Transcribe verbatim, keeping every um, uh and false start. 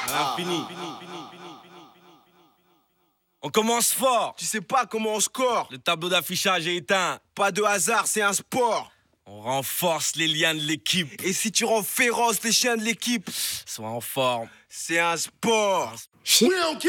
Ah, fini. On commence fort. Tu sais pas comment on score. Le tableau d'affichage est éteint. Pas de hasard, c'est un sport. On renforce les liens de l'équipe. Et si tu rends féroce les chiens de l'équipe, Sois en forme. c'est un sport. We don't